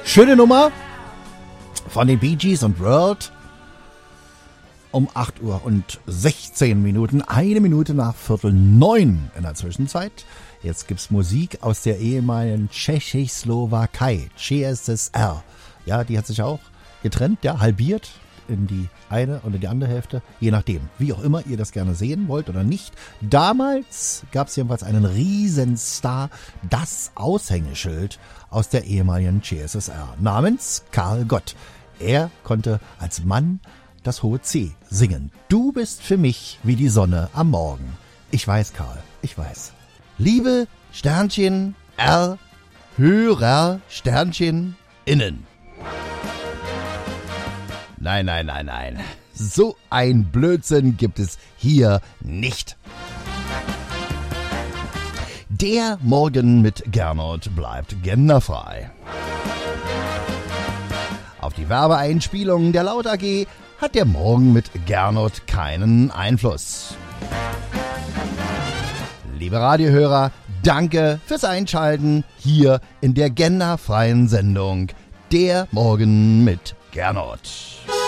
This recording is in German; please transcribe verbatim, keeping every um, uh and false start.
Schöne Nummer von den Bee Gees und World. Um acht Uhr und sechzehn Minuten, eine Minute nach Viertel neun in der Zwischenzeit. Jetzt gibt's Musik aus der ehemaligen Tschechoslowakei, C S S R. Ja, die hat sich auch getrennt, ja, halbiert in die eine oder die andere Hälfte, je nachdem, wie auch immer ihr das gerne sehen wollt oder nicht. Damals gab's jedenfalls einen Riesenstar, das Aushängeschild aus der ehemaligen C S S R, namens Karl Gott. Er konnte als Mann das hohe C singen. Du bist für mich wie die Sonne am Morgen. Ich weiß, Karl, ich weiß. Liebe Sternchen R, Hörer Sternchen innen. Nein, nein, nein, nein. So ein Blödsinn gibt es hier nicht. Der Morgen mit Gernot bleibt genderfrei. Auf die Werbeeinspielungen der Laut A G hat der Morgen mit Gernot keinen Einfluss. Liebe Radiohörer, danke fürs Einschalten hier in der genderfreien Sendung Der Morgen mit Gernot.